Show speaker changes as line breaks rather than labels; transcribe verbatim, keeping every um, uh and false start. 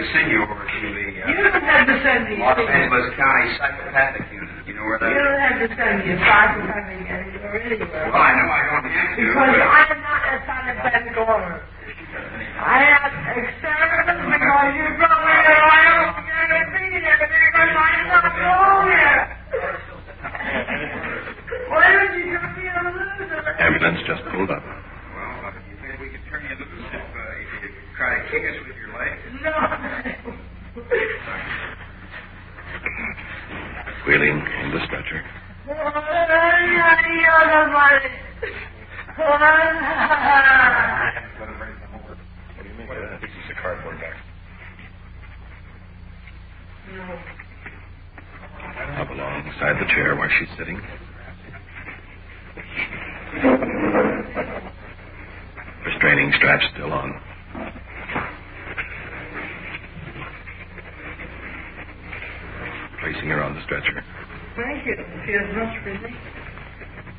to send you over to the uh,
You don't have to send me.
Los Angeles County Psychopathic Unit. You know where that
You
is?
don't have to send me a psychopathic anywhere anywhere.
Well, I know I don't have to.
Because
But
I am not a psychopathic owner. I have external because you brought me there. I don't get a thing and everything because I am not the owner. Why don't you turn me a loser?
Ambulance just pulled up.
well, uh, you think we could turn you loose if, uh, if you try to kick us with your legs?
No.
Wheeling in the stretcher. This is a cardboard box. Up alongside the chair where she's sitting. Restraining strap still on. Placing her on the stretcher.
Thank you. It feels much relief.